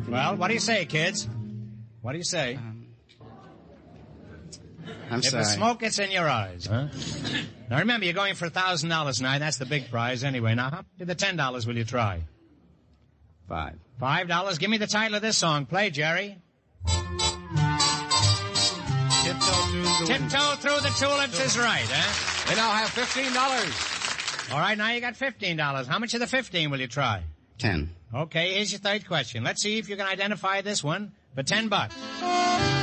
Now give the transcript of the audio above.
Well, what do you say, kids? What do you say? I'm sorry. If the smoke gets in your eyes, huh? Now remember, you're going for $1,000 tonight. That's the big prize anyway. Now, how much of the $10 will you try? $5. Give me the title of this song. Play, Jerry. Tiptoe Through the Tulips is right, huh? They now have $15. All right, now you got $15. How much of the 15 will you try? 10. Okay, here's your third question. Let's see if you can identify this one for $10.